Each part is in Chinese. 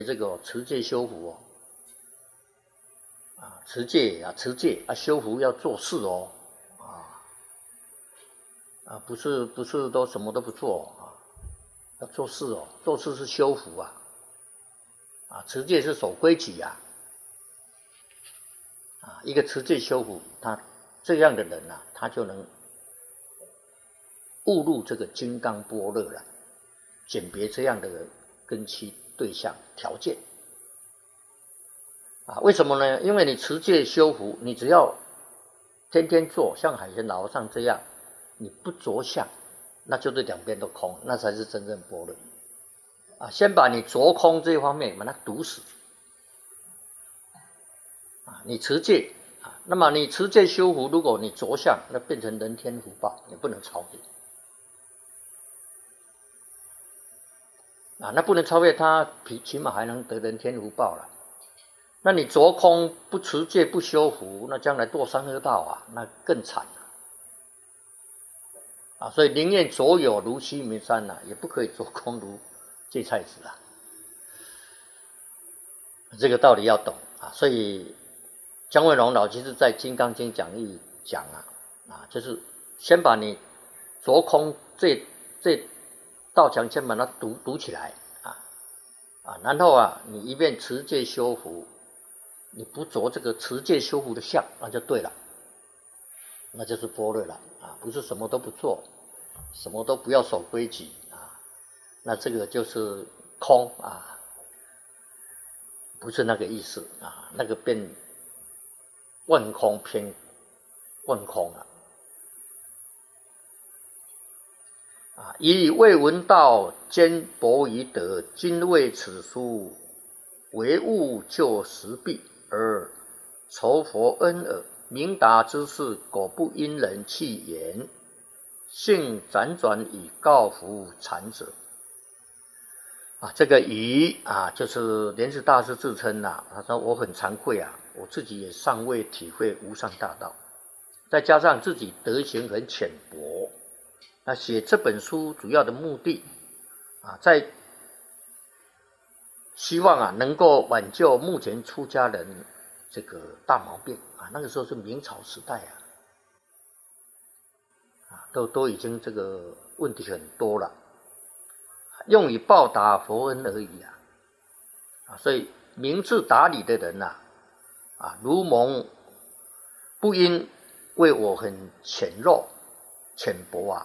这个持戒修福持戒修福要做事不是都什么都不做要做事做事是修福持戒是守规矩一个持戒修福，他这样的人他就能悟入这个金刚般若了，鉴别这样的根器对象条件为什么呢？因为你持戒修福，你只要天天做，像海贤老和尚这样，你不着相，那就是两边都空，那才是真正般若先把你着空这一方面把它堵死你持戒那么你持戒修福，如果你着相，那变成人天福报，你不能超越那不能超越他，起码还能得人天福报了。那你着空不持戒不修福，那将来堕三恶道那更惨所以宁愿着有如须弥山也不可以着空如芥菜子这个道理要懂所以姜文龙老居士在《金刚经》讲义讲就是先把你着空这道墙先把它堵起来然后你一面持戒修福，你不着这个持戒修福的相，那就对了，那就是般若了不是什么都不做，什么都不要守规矩那这个就是空不是那个意思那个变万空偏万空以未闻道，坚薄于德，今为此书，唯物就实弊，而酬佛恩耳。明达之事，果不因人弃言，性辗转以告服禅者。这个以就是莲池大师自称他说我很惭愧我自己也尚未体会无上大道，再加上自己德行很浅薄。那写这本书主要的目的在希望能够挽救目前出家人这个大毛病那个时候是明朝时代都已经这个问题很多了，用以报答佛恩而已所以明智达理的人如蒙不因为我很浅弱浅薄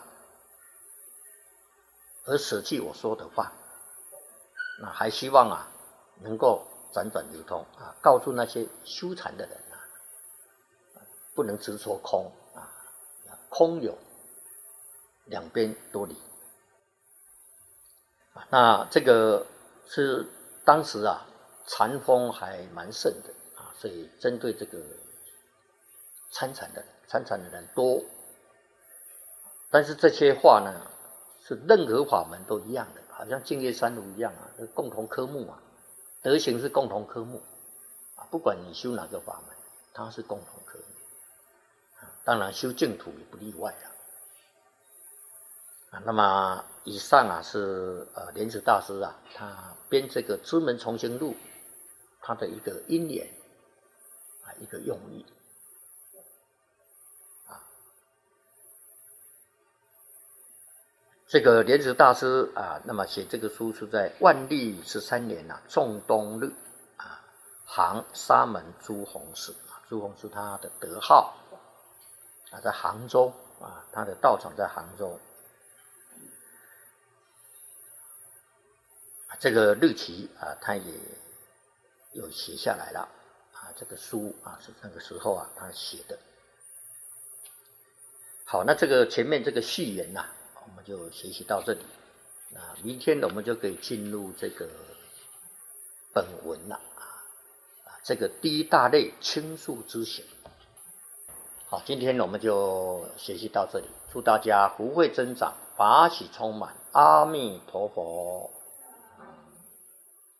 而舍弃我说的话，那还希望能够辗转流通告诉那些修禅的人不能执着空空有两边多理那这个是当时禅风还蛮盛的所以针对这个参禅的人多，但是这些话呢是任何法门都一样的，好像净业三如一样共同科目德行是共同科目不管你修哪个法门，它是共同科目当然修净土也不例外那么以上是莲池大师他编这个《知门重行录》他的一个因缘一个用意这个莲池大师那么写这个书是在万历13年仲冬日杭沙门朱洪寺朱洪寺他的德号在杭州他的道场在杭州这个日期他也有写下来了这个书是那个时候他写的。好，那这个前面这个序言我们就学习到这里明天我们就可以进入这个本文了这个第一大类倾诉之行。好，今天我们就学习到这里，祝大家福慧增长，法喜充满，阿弥陀佛。